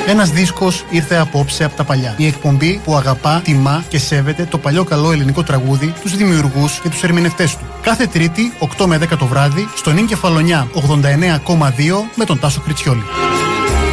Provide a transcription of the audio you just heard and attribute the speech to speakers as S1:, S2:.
S1: Ένας δίσκος ήρθε απόψε από τα παλιά. Η εκπομπή που αγαπά, τιμά και σέβεται το παλιό καλό ελληνικό τραγούδι, τους δημιουργούς και τους ερμηνευτές του. Κάθε Τρίτη, 8 με 10 το βράδυ, στο Νιν Κεφαλονιά 89,2 με τον Τάσο Κριτσιόλη.